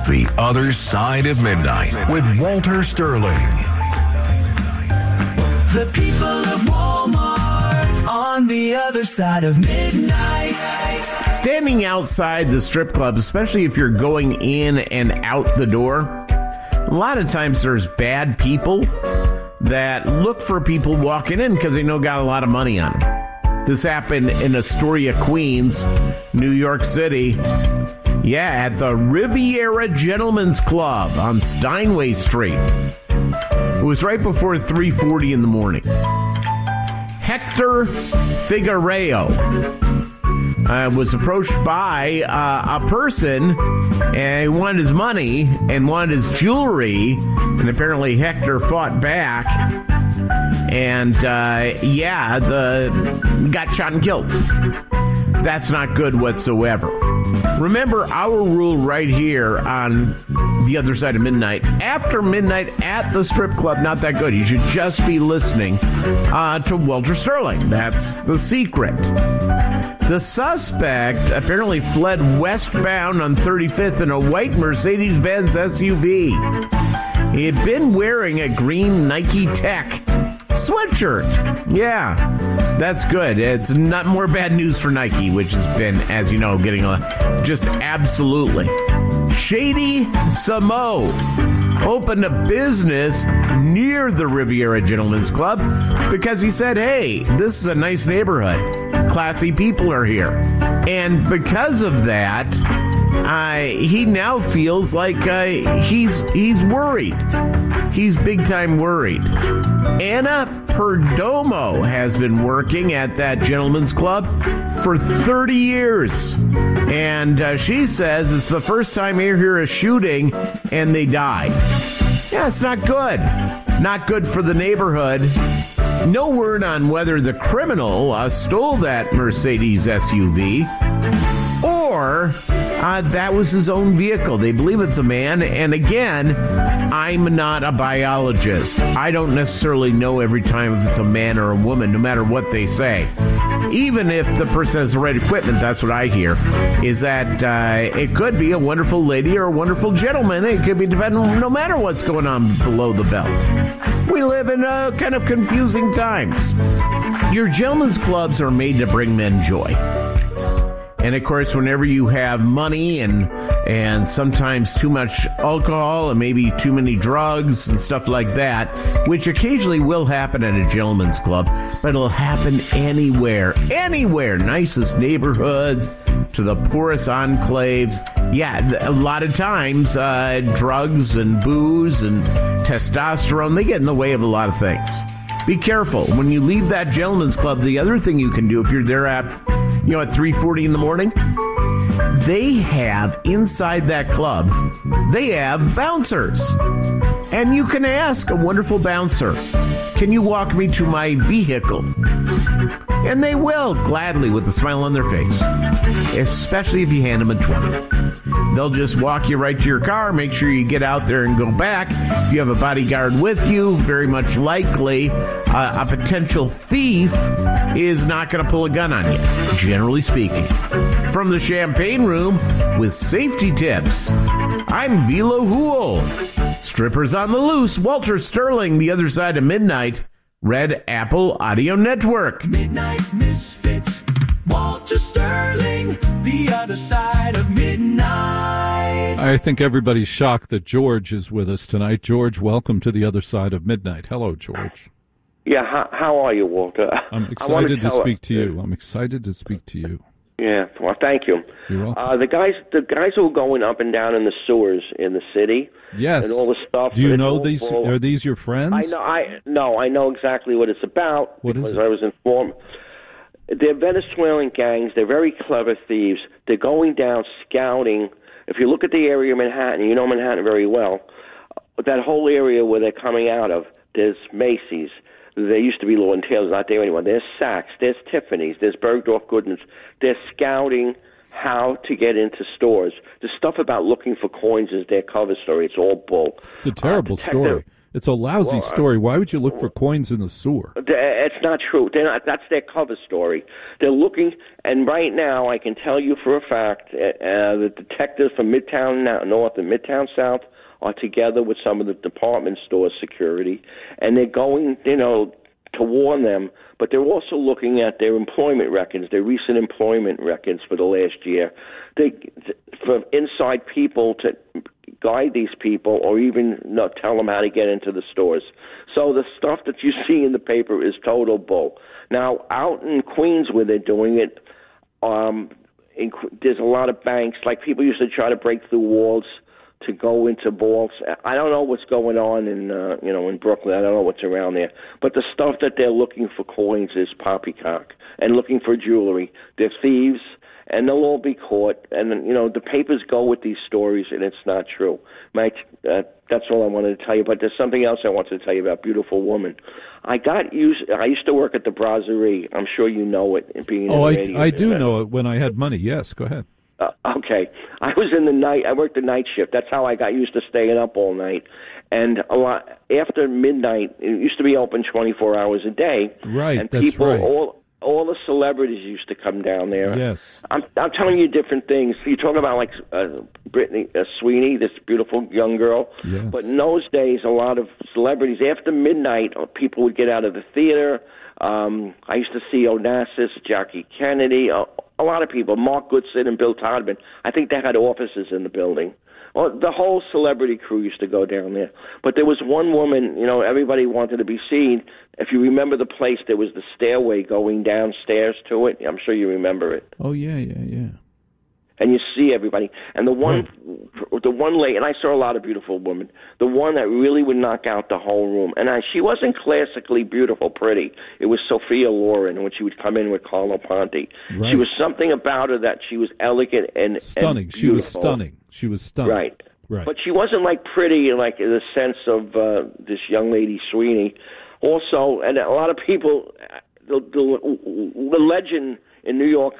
The Other Side of Midnight with Walter Sterling. The people of Walmart on the other side of midnight. Standing outside the strip club, especially if you're going in and out the door, a lot of times there's bad people that look for people walking in because they know got a lot of money on them. This happened in Astoria, Queens, New York City. Yeah, at the Riviera Gentlemen's Club on Steinway Street. It was right before 3:40 in the morning. Hector Figueiredo was approached by a person, and he wanted his money and wanted his jewelry, and apparently Hector fought back, and got shot and killed. That's not good whatsoever. Remember our rule right here on the other side of midnight. After midnight at the strip club, not that good. You should just be listening to Walter Sterling. That's the secret. The suspect apparently fled westbound on 35th in a white Mercedes-Benz SUV. He had been wearing a green Nike Tech sweatshirt. Yeah, that's good. It's not more bad news for Nike, which has been, as you know, getting just absolutely. Shady Samo opened a business near the Riviera Gentlemen's Club because he said, hey, this is a nice neighborhood. Classy people are here. And because of that, he now feels like he's worried. He's big time worried. Anna Perdomo has been working at that gentleman's club for 30 years. And she says it's the first time they hear a shooting and they die. Yeah, it's not good. Not good for the neighborhood. No word on whether the criminal stole that Mercedes SUV or that was his own vehicle. They believe it's a man. And again, I'm not a biologist. I don't necessarily know every time if it's a man or a woman, no matter what they say. Even if the person has the right equipment, that's what I hear, is that it could be a wonderful lady or a wonderful gentleman. It could be depending no matter what's going on below the belt. We live in kind of confusing times. Your gentlemen's clubs are made to bring men joy. And, of course, whenever you have money and sometimes too much alcohol and maybe too many drugs and stuff like that, which occasionally will happen at a gentleman's club, but it'll happen anywhere, nicest neighborhoods to the poorest enclaves. Yeah, a lot of times drugs and booze and testosterone, they get in the way of a lot of things. Be careful. When you leave that gentleman's club, the other thing you can do if you're there at 3:40 in the morning, they have inside that club, they have bouncers. And you can ask a wonderful bouncer, can you walk me to my vehicle? And they will, gladly, with a smile on their face. Especially if you hand them a 20. They'll just walk you right to your car, make sure you get out there and go back. If you have a bodyguard with you, very much likely a potential thief is not going to pull a gun on you, generally speaking. From the Champagne Room with safety tips, I'm Vilo Hool. Strippers on the loose, Walter Sterling, the other side of midnight, Red Apple Audio Network. Midnight Misfits, Walter Sterling, the other side of midnight. I think everybody's shocked that George is with us tonight. George, welcome to the other side of midnight. Hello, George. Yeah, how are you, Walter? I'm excited to speak to you. I'm excited to speak to you. Yeah, well, thank you. You're welcome. The guys who are going up and down in the sewers in the city, yes, and all the stuff. Do you know these? Are these your friends? I know exactly what it's about. What is it? I was informed. They're Venezuelan gangs. They're very clever thieves. They're going down scouting. If you look at the area of Manhattan, you know Manhattan very well. That whole area where they're coming out of, there's Macy's. There used to be Lord & Taylor's, not there anymore. There's Saks, there's Tiffany's, there's Bergdorf Goodman's. They're scouting how to get into stores. The stuff about looking for coins is their cover story. It's all bull. It's a terrible story. It's a lousy story. Why would you look for coins in the sewer? It's not true. That's their cover story. They're looking, and right now I can tell you for a fact the detectives from Midtown North and Midtown South are together with some of the department store security, and they're going, to warn them, but they're also looking at their employment records, their recent employment records for the last year, for inside people to guide these people or even tell them how to get into the stores. So the stuff that you see in the paper is total bull. Now, out in Queens where they're doing it, there's a lot of banks, like people used to try to break through walls to go into vaults. I don't know what's going on in Brooklyn. I don't know what's around there. But the stuff that they're looking for coins is poppycock and looking for jewelry. They're thieves, and they'll all be caught. And the papers go with these stories, and it's not true. Mike, that's all I wanted to tell you. But there's something else I wanted to tell you about Beautiful Woman. I used to work at the Brasserie. I'm sure you know it. I do know it when I had money. Yes, go ahead. Okay. I was in the night. I worked the night shift. That's how I got used to staying up all night. And a lot after midnight, it used to be open 24 hours a day. Right. And that's people, right. all the celebrities used to come down there. Yes. I'm telling you different things. You talk about like Brittany Sweeney, this beautiful young girl. Yes. But in those days, a lot of celebrities after midnight, people would get out of the theater. I used to see Onassis, Jackie Kennedy. A lot of people, Mark Goodson and Bill Todman. I think they had offices in the building. Well, the whole celebrity crew used to go down there. But there was one woman, everybody wanted to be seen. If you remember the place, there was the stairway going downstairs to it. I'm sure you remember it. Oh, yeah. And you see everybody. And the one lady, and I saw a lot of beautiful women, the one that really would knock out the whole room. And she wasn't classically beautiful, pretty. It was Sophia Loren when she would come in with Carlo Ponti. Right. She was something about her that she was elegant and stunning. And she was stunning. Right. Right. But she wasn't like pretty, like in the sense of this young lady Sweeney. Also, and a lot of people, the legend in New York,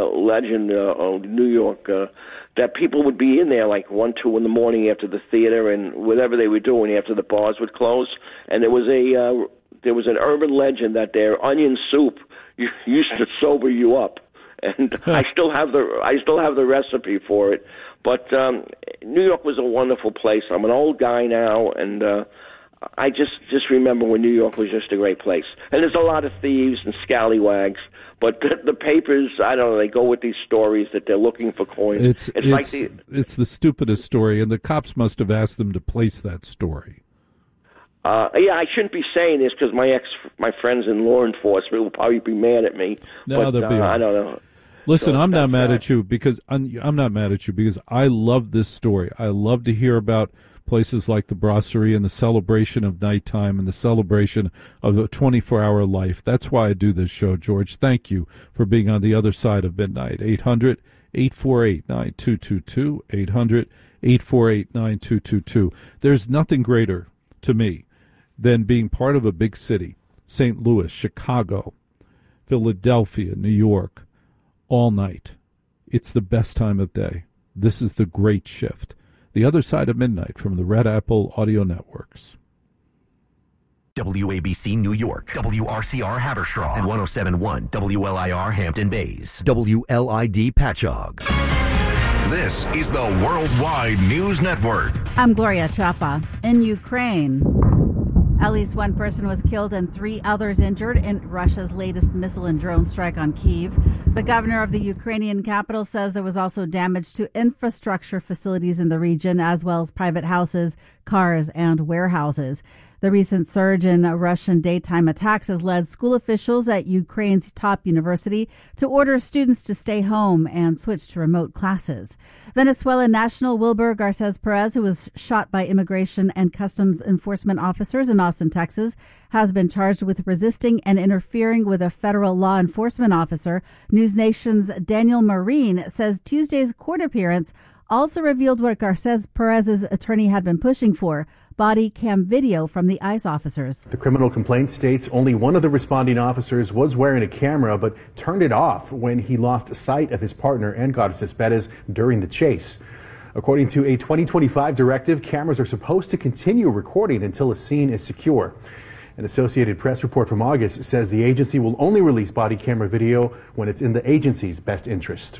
that people would be in there like 1, 2 in the morning after the theater and whatever they were doing after the bars would close. And there was an urban legend that their onion soup used to sober you up. And I still have the recipe for it. But New York was a wonderful place. I'm an old guy now, and I just remember when New York was just a great place. And there's a lot of thieves and scallywags, but the papers, I don't know, they go with these stories that they're looking for coins. It's the stupidest story, and the cops must have asked them to place that story. I shouldn't be saying this because my friends in law enforcement will probably be mad at me. No, they'll be. I don't know. Listen, I'm not mad at you because I'm not mad at you because I love this story. I love to hear about places like the Brasserie and the celebration of nighttime and the celebration of a 24-hour life. That's why I do this show, George. Thank you for being on the other side of midnight. 800-848-9222, 800-848-9222. There's nothing greater to me than being part of a big city, St. Louis, Chicago, Philadelphia, New York, all night. It's the best time of day. This is the great shift. The Other Side of Midnight from the Red Apple Audio Networks. WABC New York, WRCR Haverstraw, and 107.1 WLIR Hampton Bays, WLID Patchogue. This is the Worldwide News Network. I'm Gloria Chapa. In Ukraine, at least one person was killed and 3 others injured in Russia's latest missile and drone strike on Kyiv. The governor of the Ukrainian capital says there was also damage to infrastructure facilities in the region, as well as private houses, cars, and warehouses. The recent surge in Russian daytime attacks has led school officials at Ukraine's top university to order students to stay home and switch to remote classes. Venezuelan national Wilber Garces Perez, who was shot by immigration and customs enforcement officers in Austin, Texas, has been charged with resisting and interfering with a federal law enforcement officer. News Nation's Daniel Marine says Tuesday's court appearance also revealed what Garces Perez's attorney had been pushing for: body cam video from the ICE officers. The criminal complaint states only one of the responding officers was wearing a camera, but turned it off when he lost sight of his partner and Garces Perez during the chase. According to a 2025 directive, cameras are supposed to continue recording until a scene is secure. An Associated Press report from August says the agency will only release body camera video when it's in the agency's best interest.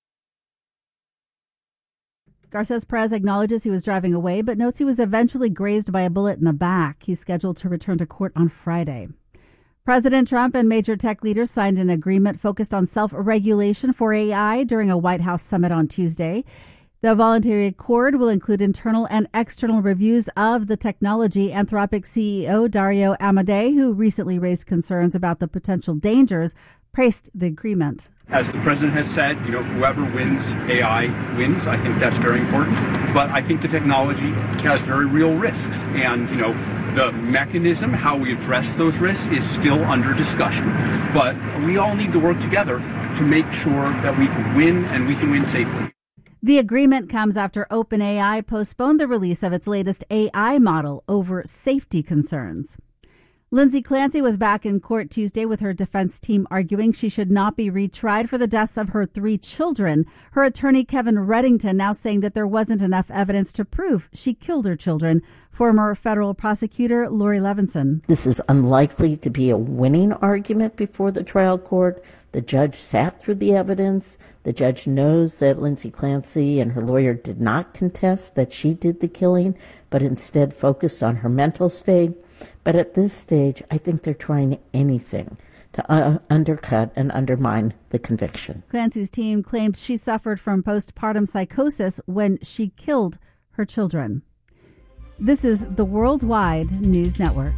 Garces Perez acknowledges he was driving away, but notes he was eventually grazed by a bullet in the back. He's scheduled to return to court on Friday. President Trump and major tech leaders signed an agreement focused on self-regulation for AI during a White House summit on Tuesday. The voluntary accord will include internal and external reviews of the technology. Anthropic CEO Dario Amodei, who recently raised concerns about the potential dangers, praised the agreement. As the president has said, whoever wins AI wins. I think that's very important. But I think the technology has very real risks. And, the mechanism, how we address those risks is still under discussion. But we all need to work together to make sure that we can win and we can win safely. The agreement comes after OpenAI postponed the release of its latest AI model over safety concerns. Lindsay Clancy was back in court Tuesday with her defense team arguing she should not be retried for the deaths of her 3 children. Her attorney, Kevin Reddington, now saying that there wasn't enough evidence to prove she killed her children. Former federal prosecutor Lori Levinson. This is unlikely to be a winning argument before the trial court. The judge sat through the evidence. The judge knows that Lindsay Clancy and her lawyer did not contest that she did the killing, but instead focused on her mental state. But at this stage, I think they're trying anything to undercut and undermine the conviction. Clancy's team claimed she suffered from postpartum psychosis when she killed her children. This is the Worldwide News Network.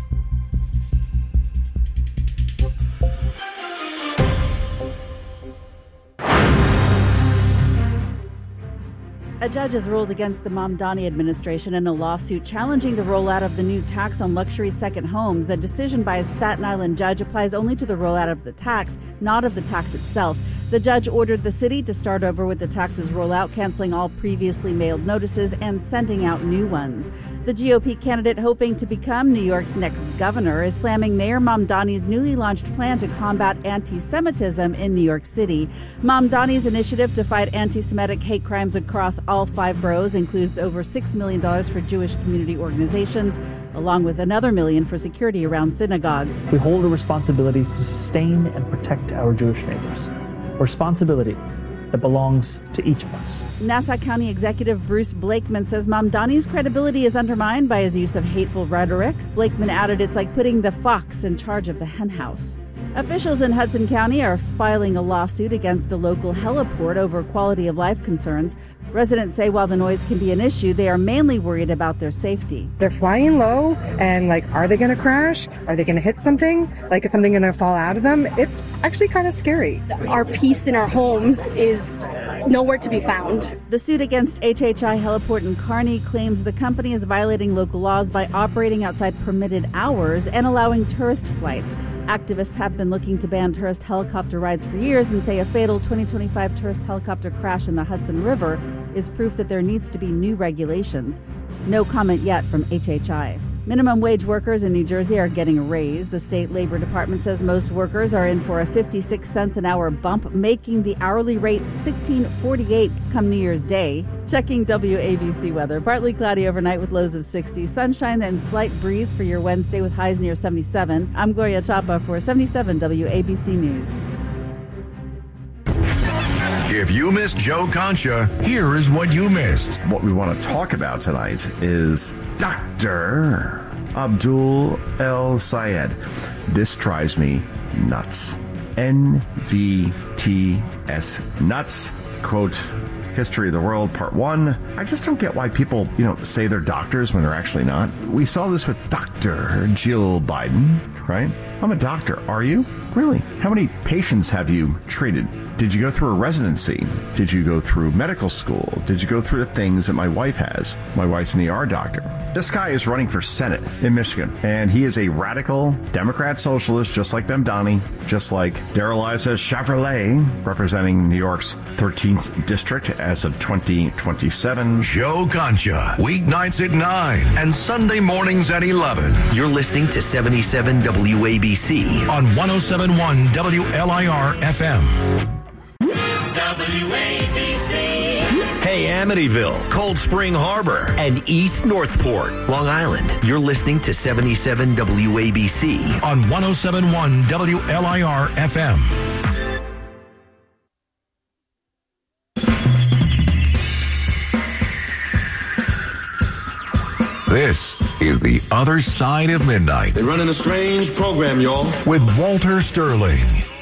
A judge has ruled against the Mamdani administration in a lawsuit challenging the rollout of the new tax on luxury second homes. The decision by a Staten Island judge applies only to the rollout of the tax, not of the tax itself. The judge ordered the city to start over with the tax's rollout, canceling all previously mailed notices and sending out new ones. The GOP candidate hoping to become New York's next governor is slamming Mayor Mamdani's newly launched plan to combat anti-Semitism in New York City. Mamdani's initiative to fight anti-Semitic hate crimes across all 5 boroughs includes over $6 million for Jewish community organizations, along with another $1 million for security around synagogues. We hold a responsibility to sustain and protect our Jewish neighbors. A responsibility that belongs to each of us. Nassau County Executive Bruce Blakeman says Mamdani's credibility is undermined by his use of hateful rhetoric. Blakeman added it's like putting the fox in charge of the henhouse. Officials in Hudson County are filing a lawsuit against a local heliport over quality of life concerns. Residents say while the noise can be an issue, they are mainly worried about their safety. They're flying low and are they going to crash? Are they going to hit something? Is something going to fall out of them? It's actually kind of scary. Our peace in our homes is nowhere to be found. The suit against HHI Heliport in Kearney claims the company is violating local laws by operating outside permitted hours and allowing tourist flights. Activists have been looking to ban tourist helicopter rides for years and say a fatal 2025 tourist helicopter crash in the Hudson River is proof that there needs to be new regulations. No comment yet from HHI. Minimum wage workers in New Jersey are getting a raise. The state labor department says most workers are in for a 56 cents an hour bump, making the hourly rate $16.48 come New Year's Day. Checking WABC weather. Partly cloudy overnight with lows of 60. Sunshine and slight breeze for your Wednesday with highs near 77. I'm Gloria Chapa for 77 WABC News. If you missed Joe Concha, here is what you missed. What we want to talk about tonight is Dr. Abdul El Sayed. This drives me nuts. NVTS. Nuts. Quote, History of the World, Part 1. I just don't get why people, say they're doctors when they're actually not. We saw this with Dr. Jill Biden, right? I'm a doctor. Are you? Really? How many patients have you treated? Did you go through a residency? Did you go through medical school? Did you go through the things that my wife has? My wife's an ER doctor. This guy is running for Senate in Michigan, and he is a radical Democrat socialist, just like Mamdani, just like Darrell-Issa Chevrolet, representing New York's 13th district as of 2027. Joe Concha, weeknights at 9 and Sunday mornings at 11. You're listening to 77 WABC on 107.1 WLIR FM. WABC. Hey, Hey, Amityville, Cold Spring Harbor, and East Northport, Long Island. You're listening to 77 WABC on 107.1 WLIR FM. This is The Other Side of Midnight. They're running a strange program, y'all. With Walter Sterling.